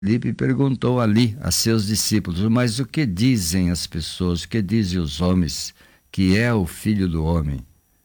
Filipe perguntou ali a seus discípulos: mas o que dizem as pessoas, o que dizem os homens que é o Filho do Homem?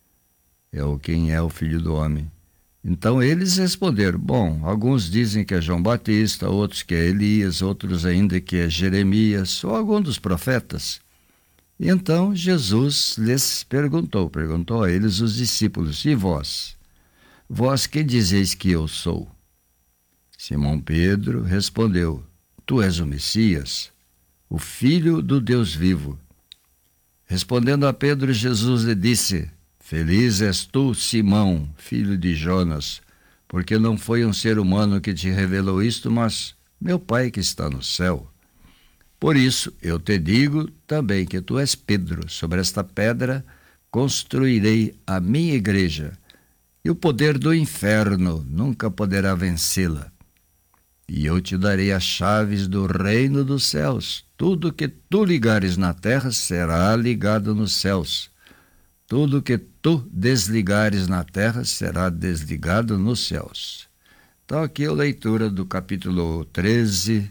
Quem é o Filho do Homem? Então eles responderam: bom, alguns dizem que é João Batista, outros que é Elias, outros ainda que é Jeremias ou algum dos profetas. E então Jesus lhes perguntou a eles, os discípulos: e vós? Vós que dizeis que eu sou? Simão Pedro respondeu: tu és o Messias, o Filho do Deus vivo. Respondendo a Pedro, Jesus lhe disse: feliz és tu, Simão, filho de Jonas, porque não foi um ser humano que te revelou isto, mas meu Pai que está no céu. Por isso eu te digo também que tu és Pedro, sobre esta pedra construirei a minha igreja, e o poder do inferno nunca poderá vencê-la. E eu te darei as chaves do reino dos céus. Tudo que tu ligares na terra será ligado nos céus. Tudo que tu desligares na terra será desligado nos céus. Então aqui a leitura do capítulo 13,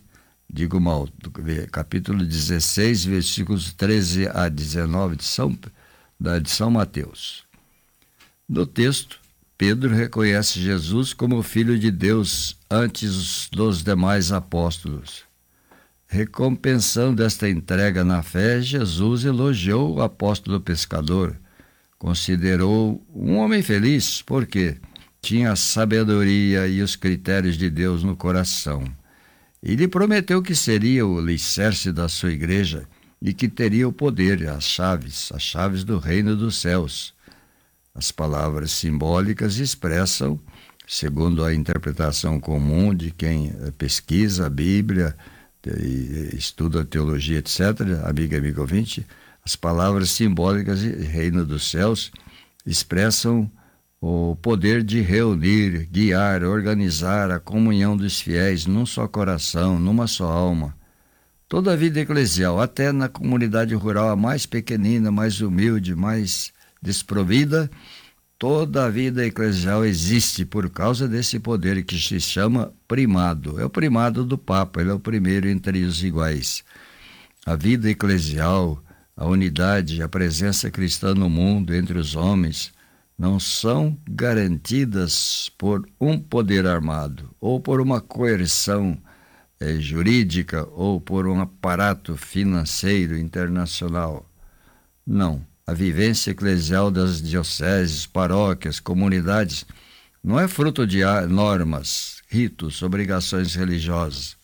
capítulo 16, versículos 13 a 19 de São Mateus. No texto, Pedro reconhece Jesus como Filho de Deus antes dos demais apóstolos. Recompensando esta entrega na fé, Jesus elogiou o apóstolo pescador. Considerou um homem feliz porque tinha a sabedoria e os critérios de Deus no coração. E lhe prometeu que seria o alicerce da sua igreja e que teria o poder, as chaves do reino dos céus. As palavras simbólicas expressam, segundo a interpretação comum de quem pesquisa a Bíblia, estuda a teologia, etc., amigo ouvinte, as palavras simbólicas de reino dos céus expressam o poder de reunir, guiar, organizar a comunhão dos fiéis num só coração, numa só alma. Toda a vida eclesial, até na comunidade rural, a mais pequenina, mais humilde, mais desprovida, toda a vida eclesial existe por causa desse poder que se chama primado. É o primado do Papa, ele é o primeiro entre os iguais. A vida eclesial, a unidade, a presença cristã no mundo entre os homens não são garantidas por um poder armado ou por uma coerção jurídica ou por um aparato financeiro internacional. Não. A vivência eclesial das dioceses, paróquias, comunidades não é fruto de normas, ritos, obrigações religiosas.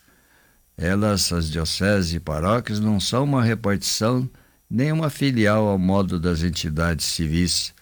As dioceses e paróquias, não são uma repartição nem uma filial ao modo das entidades civis,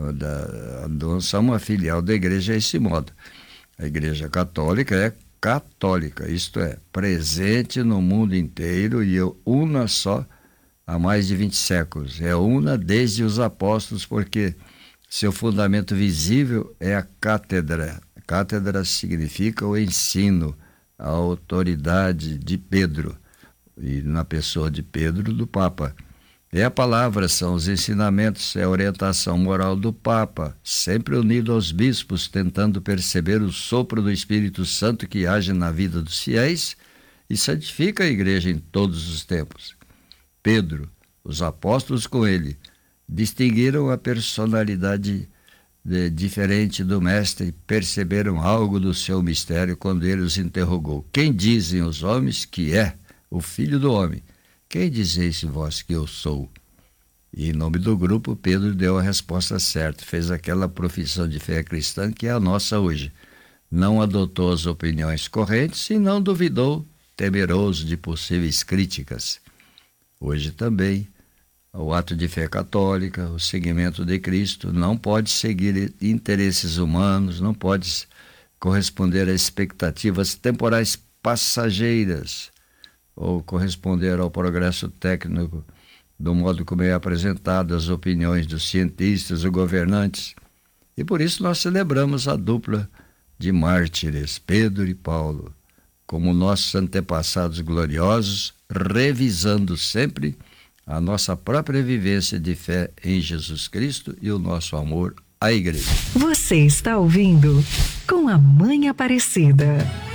não são uma filial da igreja a esse modo. A igreja católica é católica, isto é, presente no mundo inteiro e una só há mais de 20 séculos. É una desde os apóstolos, porque seu fundamento visível é a cátedra. Cátedra significa o ensino, a autoridade de Pedro, e na pessoa de Pedro, do Papa. É a palavra, são os ensinamentos, é a orientação moral do Papa, sempre unido aos bispos, tentando perceber o sopro do Espírito Santo que age na vida dos fiéis e santifica a igreja em todos os tempos. Pedro, os apóstolos com ele, distinguiram a personalidade diferente do mestre e perceberam algo do seu mistério quando ele os interrogou: quem dizem os homens que é o Filho do Homem? Quem dizeis vós que eu sou? E em nome do grupo, Pedro deu a resposta certa, fez aquela profissão de fé cristã que é a nossa hoje. Não adotou as opiniões correntes e não duvidou, temeroso de possíveis críticas. Hoje também, o ato de fé católica, o seguimento de Cristo, não pode seguir interesses humanos, não pode corresponder a expectativas temporais passageiras, ou corresponder ao progresso técnico do modo como é apresentado, as opiniões dos cientistas ou governantes. E por isso nós celebramos a dupla de mártires, Pedro e Paulo, como nossos antepassados gloriosos, revisando sempre a nossa própria vivência de fé em Jesus Cristo e o nosso amor à igreja. Você está ouvindo Com a Mãe Aparecida.